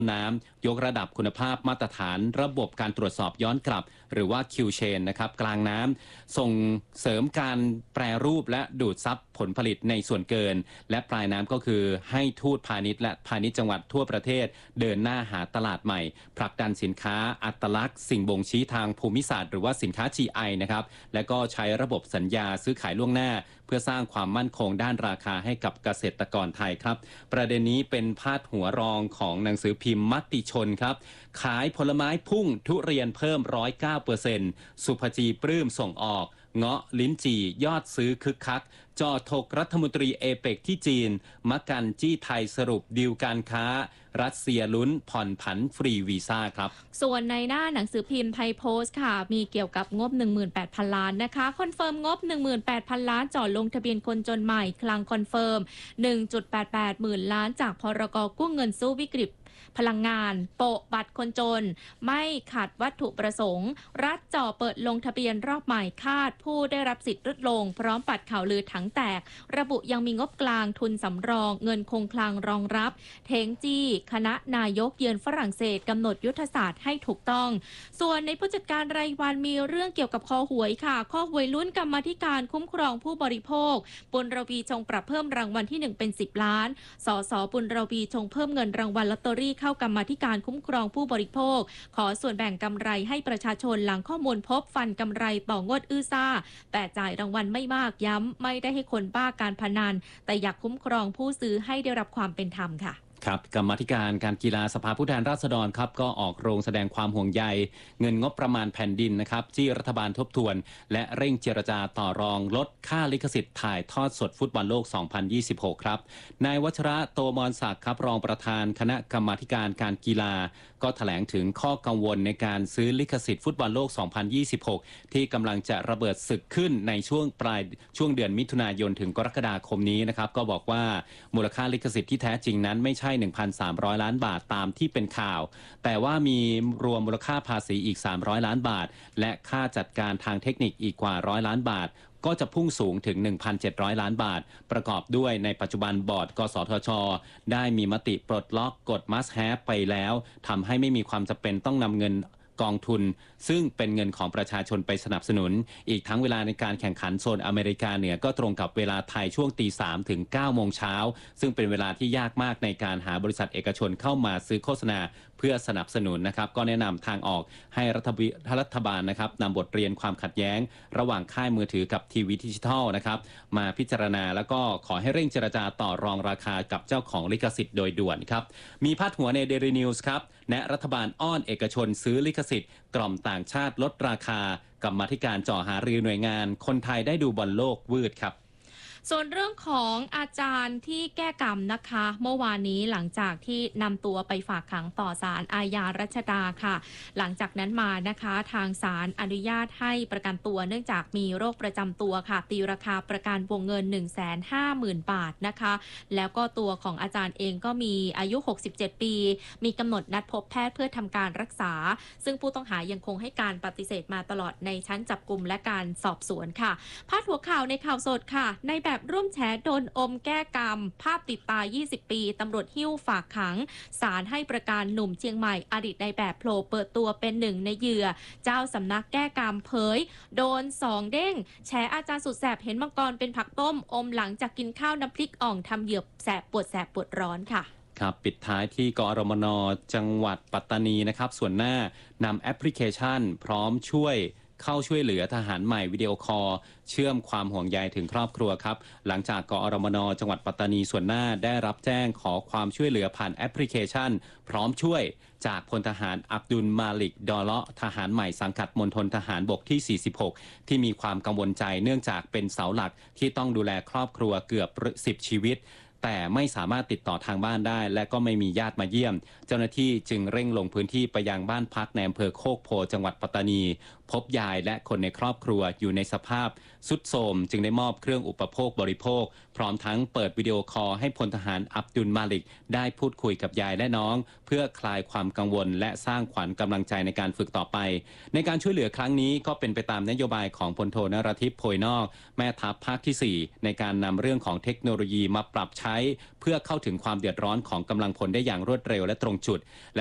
น้ำยกระดับคุณภาพมาตรฐานระบบการตรวจสอบย้อนกลับหรือว่า Q-Chain นะครับกลางน้ำส่งเสริมการแปรรูปและดูดซับผลผลิตในส่วนเกินและปลายน้ำก็คือให้ทูตพาณิชย์และพาณิชย์จังหวัดทั่วประเทศเดินหน้าหาตลาดใหม่ผลักดันสินค้าอัตลักษณ์สิ่งบ่งชี้ทางภูมิศาสตร์หรือว่าสินค้า GI นะครับและก็ใช้ระบบสัญญาซื้อขายล่วงหน้าเพื่อสร้างความมั่นคงด้านราคาให้กับเกษตรกรไทยครับประเด็นนี้เป็นพาดหัวรองของหนังสือพิมพ์มติชนครับขายผลไม้พุ่งทุเรียนเพิ่ม 109% สุภจีปลื้มส่งออกเงาะลิ้นจี่ยอดซื้อคึกคักจอถกรัฐมนตรีเอเปกที่จีนมักกันจี้ไทยสรุปดีลการค้ารัสเซียลุ้นผ่อนผันฟรีวีซ่าครับส่วนในหน้าหนังสือพิมพ์ไทยโพสต์ค่ะมีเกี่ยวกับงบ 18,000 ล้านนะคะคอนเฟิร์มงบ 18,000 ล้านจ่อลงทะเบียนคนจนใหม่คลังคอนเฟิร์ม 1.88 หมื่นล้านจากพรก.กู้เงินสู้วิกฤตพลังงานโปะบัตรคนจนไม่ขัดวัตถุประสงค์รัฐจ่อเปิดลงทะเบียนรอบใหม่คาดผู้ได้รับสิทธิ์ลดลงพร้อมปัดข่าวลือถังแตกระบุยังมีงบกลางทุนสำรองเงินคงคลังรองรับเทงจี้คณะนายกเยือนฝรั่งเศสกำหนดยุทธศาสตร์ให้ถูกต้องส่วนในผู้จัดการรายวันมีเรื่องเกี่ยวกับคอหวยค่ะคอหวยลุ้นกรรมาธิการคุ้มครองผู้บริโภคปุณรวีชงปรับเพิ่มรางวัลที่1เป็น10 ล้านสสปุณรวีชงเพิ่มเงินรางวัลลอตเตอรี่เข้ากรรมาธิการคุ้มครองผู้บริโภคขอส่วนแบ่งกำไรให้ประชาชนหลังข้อมูลพบฟันกำไรต่องวดอื้อซ่าแต่จ่ายรางวัลไม่มากย้ำไม่ได้ให้คนบ้าการพนันแต่อยากคุ้มครองผู้ซื้อให้ได้รับความเป็นธรรมค่ะครับกรรมาธิการการกีฬาสภาผู้แทนราษฎรครับก็ออกโรงแสดงความห่วงใยเงินงบประมาณแผ่นดินนะครับที่รัฐบาลทบทวนและเร่งเจรจาต่อรองลดค่าลิขสิทธิ์ถ่ายทอดสดฟุตบอลโลก 2026 ครับนายวัชระโตมรศักดิ์ครับรองประธานคณะกรรมาธิการการกีฬาก็แถลงถึงข้อกังวลในการซื้อลิขสิทธิ์ฟุตบอลโลก 2026 ที่กำลังจะระเบิดศึกขึ้นในช่วงเดือนมิถุนายนถึงกรกฎาคมนี้นะครับก็บอกว่ามูลค่าลิขสิทธิ์ที่แท้จริงนั้นไม่ใช่1,300 ล้านบาทตามที่เป็นข่าวแต่ว่ามีรวมมูลค่าภาษีอีก300 ล้านบาทและค่าจัดการทางเทคนิคอีกกว่า100 ล้านบาทก็จะพุ่งสูงถึง 1,700 ล้านบาทประกอบด้วยในปัจจุบันบอร์ดกสทช.ได้มีมติปลดล็อกกฎ Must Have ไปแล้วทำให้ไม่มีความจำเป็นต้องนำเงินกองทุนซึ่งเป็นเงินของประชาชนไปสนับสนุนอีกทั้งเวลาในการแข่งขันโซนอเมริกาเหนือก็ตรงกับเวลาไทยช่วงตี 3 ถึง 9 โมงเช้าซึ่งเป็นเวลาที่ยากมากในการหาบริษัทเอกชนเข้ามาซื้อโฆษณาเพื่อสนับสนุนนะครับก็แนะนำทางออกให้รัฐบาลนะครับนำบทเรียนความขัดแย้งระหว่างค่ายมือถือกับทีวีดิจิทัลนะครับมาพิจารณาแล้วก็ขอให้เร่งเจรจาต่อรองราคากับเจ้าของลิขสิทธิ์โดยด่วนครับมีพาดหัวใน Daily News ครับแนะรัฐบาลอ้อนเอกชนซื้อลิขสิทธิ์กล่อมต่างชาติลดราคากรรมาธิการจ่อหารือหน่วยงานคนไทยได้ดูบอลโลกวืดครับส่วนเรื่องของอาจารย์ที่แก้กรรมนะคะเมื่อวานนี้หลังจากที่นำตัวไปฝากขังต่อศาลอาญารัชดาค่ะหลังจากนั้นมานะคะทางศาลอนุญาตให้ประกันตัวเนื่องจากมีโรคประจำตัวค่ะตีราคาประกันวงเงิน 150,000 บาทนะคะแล้วก็ตัวของอาจารย์เองก็มีอายุ67 ปีมีกำหนดนัดพบแพทย์เพื่อทำการรักษาซึ่งผู้ต้องหายังคงให้การปฏิเสธมาตลอดในชั้นจับกุมและการสอบสวนค่ะพาดหัวข่าวในข่าวสดค่ะในแบบร่วมแฉโดนอมแก้กรรมภาพติดตา20 ปีตำรวจหิ้วฝากขังศาลให้ประกันหนุ่มเชียงใหม่อดีตในแบบโผล่เปิดตัวเป็นหนึ่งในเหยื่อเจ้าสำนักแก้กรรมเผยโดน2 เด้งแฉอาจารย์สุดแสบเห็นมังกรเป็นผักต้มอมหลังจากกินข้าวน้ำพริกอ่องทำเหยื่อแสบปวดร้อนค่ะครับปิดท้ายที่กอรมนจังหวัดปัตตานีนะครับส่วนหน้านำแอปพลิเคชันพร้อมเข้าช่วยเหลือทหารใหม่วิดีโอคอลเชื่อมความห่วงใยถึงครอบครัวครับหลังจากกอรมนจังหวัดปัตตานีส่วนหน้าได้รับแจ้งขอความช่วยเหลือผ่านแอปพลิเคชันพร้อมช่วยจากพลทหารอับดุลมาลิกดอเลาะทหารใหม่สังกัดมณฑลทหารบกที่ 46 ที่มีความกังวลใจเนื่องจากเป็นเสาหลักที่ต้องดูแลครอบครัวเกือบ10 ชีวิตแต่ไม่สามารถติดต่อทางบ้านได้และก็ไม่มีญาติมาเยี่ยมเจ้าหน้าที่จึงเร่งลงพื้นที่ไปยังบ้านพักในอำเภอโคกโพจังหวัดปัตตานีพบยายและคนในครอบครัวอยู่ในสภาพทรุดโทรมจึงได้มอบเครื่องอุปโภคบริโภคพร้อมทั้งเปิดวิดีโอคอลให้พลทหารอับดุลมาลิกได้พูดคุยกับยายและน้องเพื่อพื่อคลายความกังวลและสร้างขวัญกำลังใจในการฝึกต่อไปในการช่วยเหลือครั้งนี้ก็เป็นไปตามนโยบายของพลโทนรทิพย์โพยนอกแม่ทัพภาคที่ 4ในการนำเรื่องของเทคโนโลยีมาปรับใช้เพื่อเข้าถึงความเดือดร้อนของกำลังพลได้อย่างรวดเร็วและตรงจุด